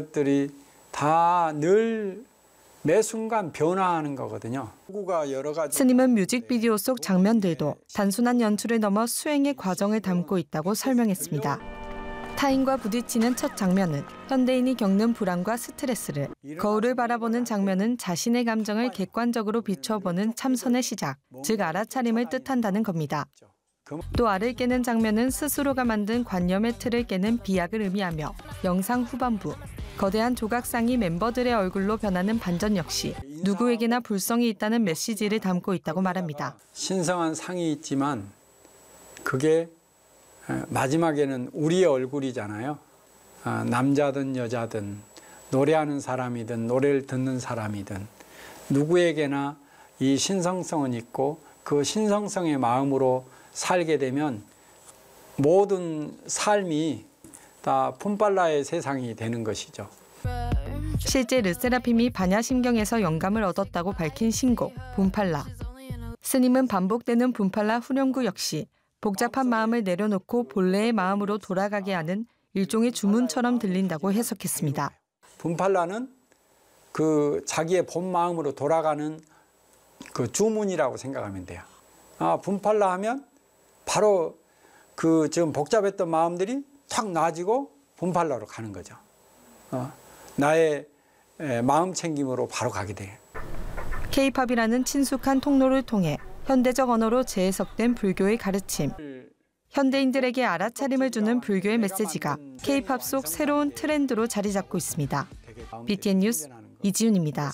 것들이 다 늘 매 순간 변화하는 거거든요. 스님은 뮤직비디오 속 장면들도 단순한 연출을 넘어 수행의 과정을 담고 있다고 설명했습니다. 타인과 부딪히는 첫 장면은 현대인이 겪는 불안과 스트레스를, 거울을 바라보는 장면은 자신의 감정을 객관적으로 비춰보는 참선의 시작, 즉 알아차림을 뜻한다는 겁니다. 또 알을 깨는 장면은 스스로가 만든 관념의 틀을 깨는 비약을 의미하며 영상 후반부, 거대한 조각상이 멤버들의 얼굴로 변하는 반전 역시 누구에게나 불성이 있다는 메시지를 담고 있다고 말합니다. 신성한 상이 있지만 그게 마지막에는 우리의 얼굴이잖아요. 남자든 여자든 노래하는 사람이든 노래를 듣는 사람이든 누구에게나 이 신성성은 있고 그 신성성의 마음으로 살게 되면 모든 삶이 다 품팔라의 세상이 되는 것이죠. 실제 르세라핌이 반야심경에서 영감을 얻었다고 밝힌 신곡 붐팔라. 스님은 반복되는 붐팔라 후렴구 역시 복잡한 마음을 내려놓고 본래의 마음으로 돌아가게 하는 일종의 주문처럼 들린다고 해석했습니다. 붐팔라는 그 자기의 본 마음으로 돌아가는 그 주문이라고 생각하면 돼요. 붐팔라 하면 바로 그 지금 복잡했던 마음들이 탁 나아지고 붐팔라로 가는 거죠. 나의 마음 챙김으로 바로 가게 돼요. K-팝이라는 친숙한 통로를 통해 현대적 언어로 재해석된 불교의 가르침. 현대인들에게 알아차림을 주는 불교의 메시지가 K-팝 속 새로운 트렌드로 자리 잡고 있습니다. BTN 뉴스 이지윤입니다.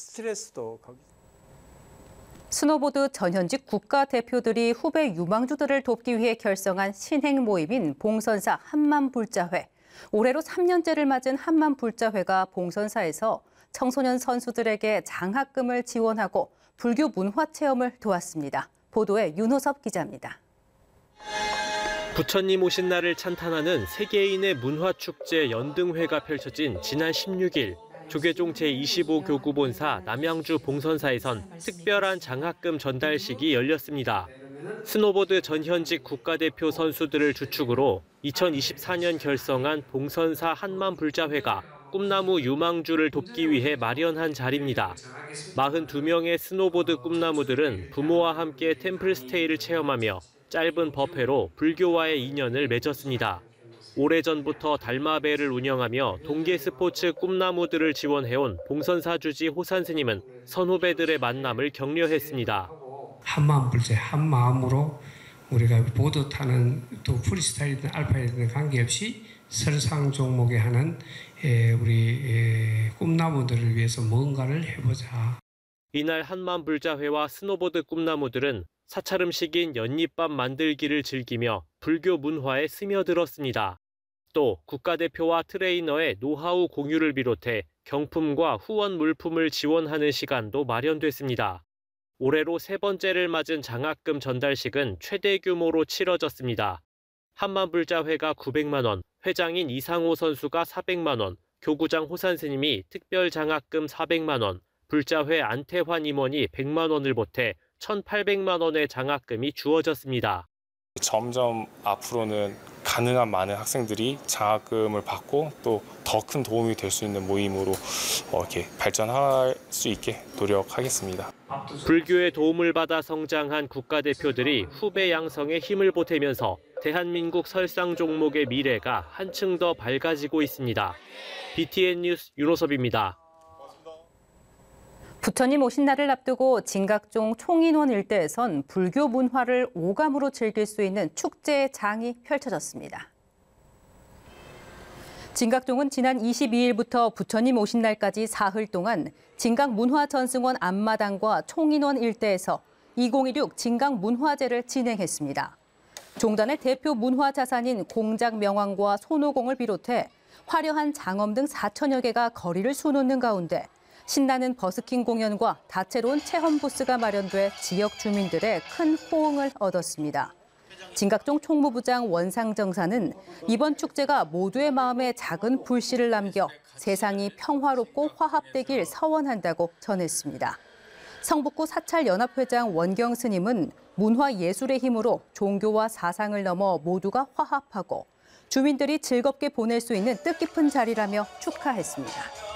스노보드 전현직 국가대표들이 후배 유망주들을 돕기 위해 결성한 신행 모임인 봉선사 한만불자회. 올해로 3년째를 맞은 한만불자회가 봉선사에서 청소년 선수들에게 장학금을 지원하고 불교 문화 체험을 도왔습니다. 보도에 윤호섭 기자입니다. 부처님 오신 날을 찬탄하는 세계인의 문화축제 연등회가 펼쳐진 지난 16일. 조계종 제25교구본사 남양주 봉선사에선 특별한 장학금 전달식이 열렸습니다. 스노보드 전현직 국가대표 선수들을 주축으로 2024년 결성한 봉선사 한만불자회가 꿈나무 유망주를 돕기 위해 마련한 자리입니다. 42명의 스노보드 꿈나무들은 부모와 함께 템플스테이를 체험하며 짧은 법회로 불교와의 인연을 맺었습니다. 오래전부터 달마배를 운영하며 동계 스포츠 꿈나무들을 지원해온 봉선사 주지 호산 스님은 선후배들의 만남을 격려했습니다. 한마음불제, 한마음으로 우리가 보드 타는 또 프리스타일이든 알파이든 관계없이 설상 종목에 하는 우리 꿈나무들을 위해서 뭔가를 해보자. 이날 한마음불자회와 스노보드 꿈나무들은 사찰음식인 연잎밥 만들기를 즐기며 불교 문화에 스며들었습니다. 또 국가대표와 트레이너의 노하우 공유를 비롯해 경품과 후원 물품을 지원하는 시간도 마련됐습니다. 올해로 세 번째를 맞은 장학금 전달식은 최대 규모로 치러졌습니다. 한만불자회가 900만 원, 회장인 이상호 선수가 400만 원, 교구장 호산 스님이 특별 장학금 400만 원, 불자회 안태환 임원이 100만 원을 보태 1,800만 원의 장학금이 주어졌습니다. 점점 앞으로는 가능한 많은 학생들이 장학금을 받고 또 더 큰 도움이 될 수 있는 모임으로 이렇게 발전할 수 있게 노력하겠습니다. 불교의 도움을 받아 성장한 국가대표들이 후배 양성에 힘을 보태면서 대한민국 설상 종목의 미래가 한층 더 밝아지고 있습니다. BTN 뉴스 윤호섭입니다. 부처님 오신 날을 앞두고 진각종 총인원 일대에선 불교 문화를 오감으로 즐길 수 있는 축제의 장이 펼쳐졌습니다. 진각종은 지난 22일부터 부처님 오신 날까지 사흘 동안 진각문화전승원 앞마당과 총인원 일대에서 2016 진각문화제를 진행했습니다. 종단의 대표 문화자산인 공작 명왕과 손오공을 비롯해 화려한 장엄 등 4천여 개가 거리를 수놓는 가운데 신나는 버스킹 공연과 다채로운 체험 부스가 마련돼 지역 주민들의 큰 호응을 얻었습니다. 진각종 총무부장 원상정사는 이번 축제가 모두의 마음에 작은 불씨를 남겨 세상이 평화롭고 화합되길 서원한다고 전했습니다. 성북구 사찰연합회장 원경 스님은 문화예술의 힘으로 종교와 사상을 넘어 모두가 화합하고 주민들이 즐겁게 보낼 수 있는 뜻깊은 자리라며 축하했습니다.